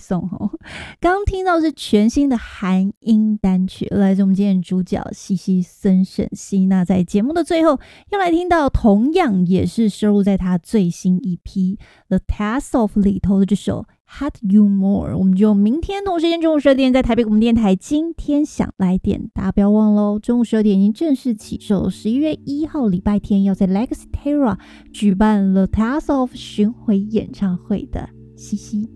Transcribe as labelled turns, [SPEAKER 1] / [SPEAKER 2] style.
[SPEAKER 1] 送哦。刚听到是全新的韩音单曲，来自我们今天的主角西西孙盛希。那在节目的最后要来听到同样也是收录在他最新EP The Taste of 里头的这首 Hurt You More。 我们就明天同时间中午12点在台北广播电台今天想来点，大家不要忘咯，中午12点已经正式起售，11月1号礼拜天要在 Legacy Terra 举办 The Taste of 巡回演唱会的西西。